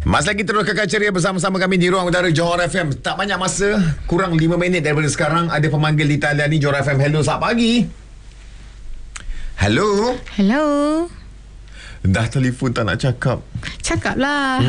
Masa lagi terus kekal ceria bersama-sama kami di Ruang Udara Johor FM. Tak banyak masa, kurang 5 minit daripada sekarang. Ada pemanggil di talian ni. Johor FM, hello, selamat pagi. Hello. Hello. Dah telefon tak nak cakap. Cakap lah.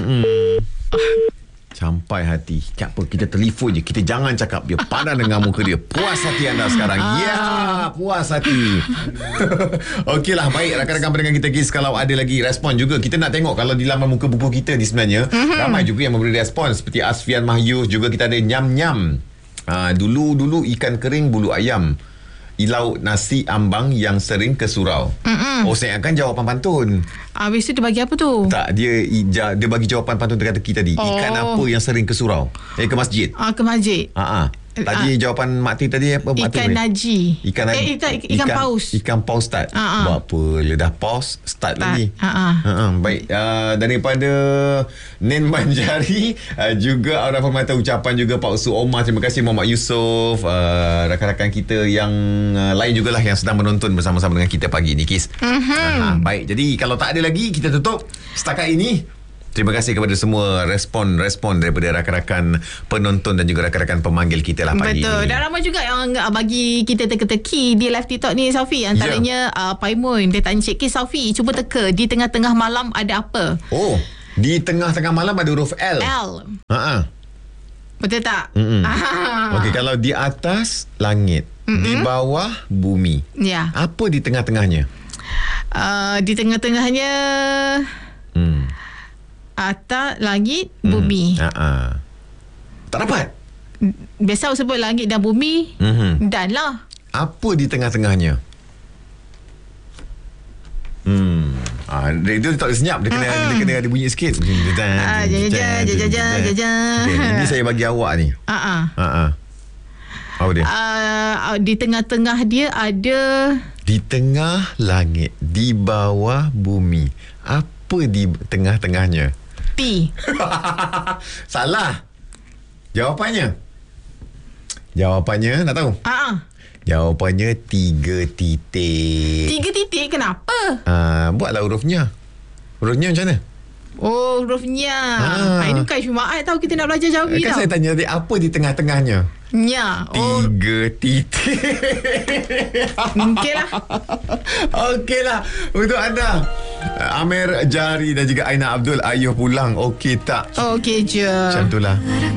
Sampai hati. Tak apa, kita telefon je. Kita jangan cakap. Dia pandang dengan muka dia. Puas hati anda sekarang. Ya, puas hati. Okeylah, baik. Rakan-rakan pendengar kita, guys, kalau ada lagi respon juga, kita nak tengok kalau di laman muka buku kita ni sebenarnya ramai juga yang memberi respon. Seperti Asfian Mahyu. Juga kita ada Nyam-Nyam. Dulu ikan kering bulu ayam. Lauk nasi ambang yang sering ke surau. Oh, saya akan jawapan pantun. Habis tu dia bagi apa tu? Tak, dia bagi jawapan pantun teka-teki tadi. Ikan apa yang sering ke surau? Ke masjid. Ke masjid. Tadi jawapan Mak Ti tadi apa? Ikan Naji. Ikan paus. Ikan paus start. Buat apa? Dah paus start lagi. Baik. Daripada Nen Manjari, juga orang pemata ucapan juga Pak Usu Omar. Terima kasih Muhammad Yusof. Rakan-rakan kita yang lain jugalah yang sedang menonton bersama-sama dengan kita pagi ni, Kis. Baik. Jadi kalau tak ada lagi, kita tutup setakat ini. Terima kasih kepada semua respon daripada rakan-rakan penonton dan juga rakan-rakan pemanggil kita lah pagi Betul. ni. Dan ramai juga yang bagi kita teka-teki di live TikTok ni, Safi. Antaranya Paimun, dia tanya, Cik Kis, Safi, cuba teka di tengah-tengah malam ada apa? Oh, di tengah-tengah malam ada huruf L. Betul tak? Okey, kalau di atas langit, di bawah bumi. Ya. Apa di tengah-tengahnya? Di tengah-tengahnya atas langit bumi. Tak dapat. Biasa sebut langit dan bumi. Dan lah. Apa di tengah-tengahnya? Dia tak senyap. Dia kena ada bunyi sikit. Ini saya bagi awak ni. Apa dia? Di tengah-tengah dia ada. Di tengah langit, di bawah bumi. Apa di tengah-tengahnya? T. Salah. Jawapannya nak tahu? Jawapannya 3 titik. 3 titik kenapa? Buatlah hurufnya. Hurufnya macam mana? Oh, hurufnya. Ini bukan Syumaat tahu, kita nak belajar Jawi kan tau. Saya tanya tadi, apa di tengah-tengahnya? Nya. 3 titik. Okeylah. Untuk anda, Amir Jari dan juga Aina Abdul, ayuh pulang. Okey tak? Okey je. Macam itulah.